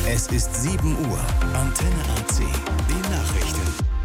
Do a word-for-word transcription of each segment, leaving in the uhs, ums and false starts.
Es ist sieben Uhr. Antenne A C. Die Nachrichten.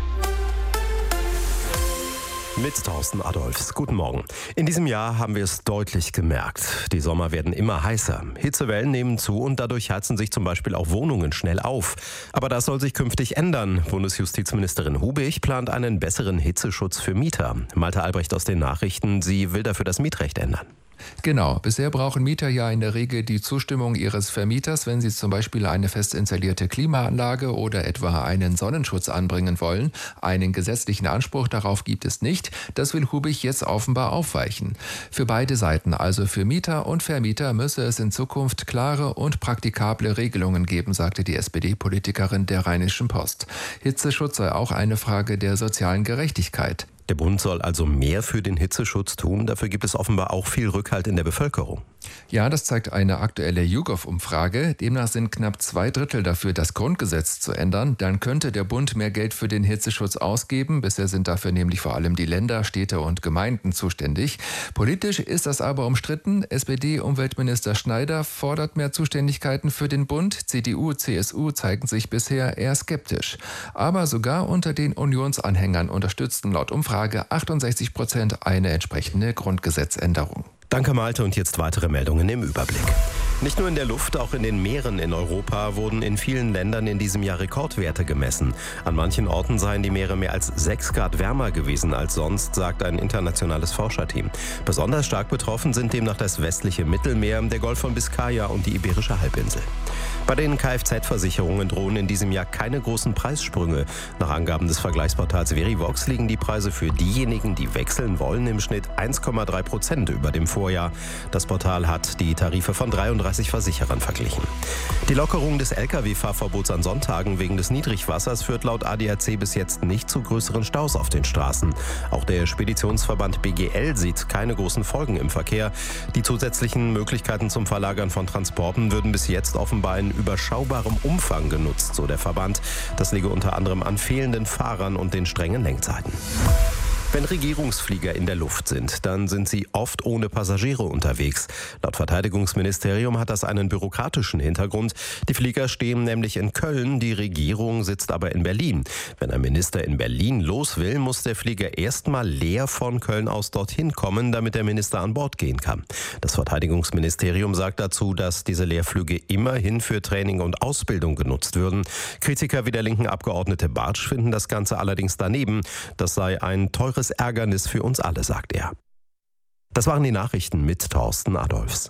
Mit Thorsten Adolphs. Guten Morgen. In diesem Jahr haben wir es deutlich gemerkt. Die Sommer werden immer heißer. Hitzewellen nehmen zu und dadurch heizen sich zum Beispiel auch Wohnungen schnell auf. Aber das soll sich künftig ändern. Bundesjustizministerin Hubig plant einen besseren Hitzeschutz für Mieter. Malte Albrecht aus den Nachrichten. Sie will dafür das Mietrecht ändern. Genau. Bisher brauchen Mieter ja in der Regel die Zustimmung ihres Vermieters, wenn sie zum Beispiel eine fest installierte Klimaanlage oder etwa einen Sonnenschutz anbringen wollen. Einen gesetzlichen Anspruch darauf gibt es nicht. Das will Hubig jetzt offenbar aufweichen. Für beide Seiten, also für Mieter und Vermieter, müsse es in Zukunft klare und praktikable Regelungen geben, sagte die S P D-Politikerin der Rheinischen Post. Hitzeschutz sei auch eine Frage der sozialen Gerechtigkeit. Der Bund soll also mehr für den Hitzeschutz tun. Dafür gibt es offenbar auch viel Rückhalt in der Bevölkerung. Ja, das zeigt eine aktuelle YouGov-Umfrage. Demnach sind knapp zwei Drittel dafür, das Grundgesetz zu ändern. Dann könnte der Bund mehr Geld für den Hitzeschutz ausgeben. Bisher sind dafür nämlich vor allem die Länder, Städte und Gemeinden zuständig. Politisch ist das aber umstritten. S P D-Umweltminister Schneider fordert mehr Zuständigkeiten für den Bund. C D U, C S U zeigen sich bisher eher skeptisch. Aber sogar unter den Unionsanhängern unterstützten laut Umfrage achtundsechzig Prozent eine entsprechende Grundgesetzänderung. Danke Malte und jetzt weitere Meldungen im Überblick. Nicht nur in der Luft, auch in den Meeren in Europa wurden in vielen Ländern in diesem Jahr Rekordwerte gemessen. An manchen Orten seien die Meere mehr als sechs Grad wärmer gewesen als sonst, sagt ein internationales Forscherteam. Besonders stark betroffen sind demnach das westliche Mittelmeer, der Golf von Biskaya und die Iberische Halbinsel. Bei den Kfz-Versicherungen drohen in diesem Jahr keine großen Preissprünge. Nach Angaben des Vergleichsportals Verivox liegen die Preise für diejenigen, die wechseln wollen, im Schnitt eins Komma drei Prozent über dem Vorjahr. Das Portal hat die Tarife von dreiunddreißig Versicherern verglichen. Die Lockerung des L K W-Fahrverbots an Sonntagen wegen des Niedrigwassers führt laut A D A C bis jetzt nicht zu größeren Staus auf den Straßen. Auch der Speditionsverband B G L sieht keine großen Folgen im Verkehr. Die zusätzlichen Möglichkeiten zum Verlagern von Transporten würden bis jetzt offenbar in überschaubarem Umfang genutzt, so der Verband. Das liege unter anderem an fehlenden Fahrern und den strengen Lenkzeiten. Wenn Regierungsflieger in der Luft sind, dann sind sie oft ohne Passagiere unterwegs. Laut Verteidigungsministerium hat das einen bürokratischen Hintergrund. Die Flieger stehen nämlich in Köln, die Regierung sitzt aber in Berlin. Wenn ein Minister in Berlin los will, muss der Flieger erstmal leer von Köln aus dorthin kommen, damit der Minister an Bord gehen kann. Das Verteidigungsministerium sagt dazu, dass diese Leerflüge immerhin für Training und Ausbildung genutzt würden. Kritiker wie der linken Abgeordnete Bartsch finden das Ganze allerdings daneben. Das sei ein teures Ärgernis für uns alle, sagt er. Das waren die Nachrichten mit Thorsten Adolphs.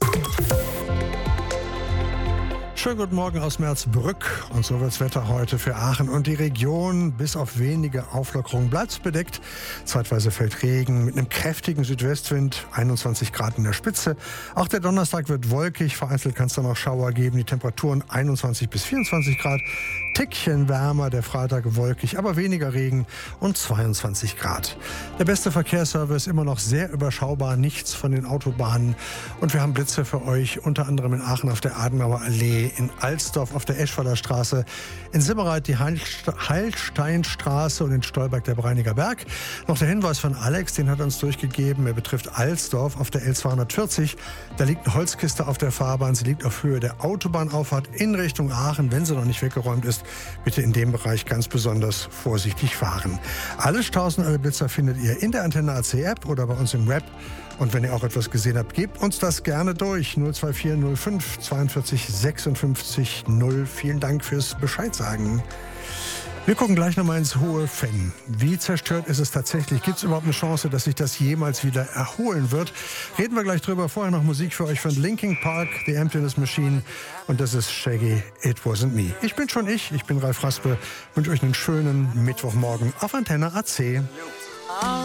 Schönen guten Morgen aus Merzbrück. Und so wird's Wetter heute für Aachen und die Region. Bis auf wenige Auflockerungen bleibt's bedeckt. Zeitweise fällt Regen mit einem kräftigen Südwestwind, einundzwanzig Grad in der Spitze. Auch der Donnerstag wird wolkig, vereinzelt kann es dann auch Schauer geben. Die Temperaturen einundzwanzig bis vierundzwanzig Grad. Tickchen wärmer, der Freitag wolkig, aber weniger Regen und zweiundzwanzig Grad. Der beste Verkehrsservice immer noch sehr überschaubar, nichts von den Autobahnen. Und wir haben Blitze für euch, unter anderem in Aachen auf der Adenauer Allee, in Alsdorf auf der Eschweiler Straße, in Simmerath die Heilsteinstraße und in Stolberg der Breiniger Berg. Noch der Hinweis von Alex, den hat er uns durchgegeben. Er betrifft Alsdorf auf der L zweihundertvierzig. Da liegt eine Holzkiste auf der Fahrbahn. Sie liegt auf Höhe der Autobahnauffahrt in Richtung Aachen. Wenn sie noch nicht weggeräumt ist, bitte in dem Bereich ganz besonders vorsichtig fahren. Alle Staus und alle Blitzer findet ihr in der Antenne A C App oder bei uns im Web. Und wenn ihr auch etwas gesehen habt, gebt uns das gerne durch. null zwei vier null fünf zweiundvierzig sechsundfünfzig null. Vielen Dank fürs Bescheid sagen. Wir gucken gleich nochmal ins hohe Fenn. Wie zerstört ist es tatsächlich? Gibt es überhaupt eine Chance, dass sich das jemals wieder erholen wird? Reden wir gleich drüber. Vorher noch Musik für euch von Linkin Park, The Emptiness Machine. Und das ist Shaggy, It Wasn't Me. Ich bin schon ich, ich bin Ralf Raspe. Wünsche euch einen schönen Mittwochmorgen auf Antenne A C.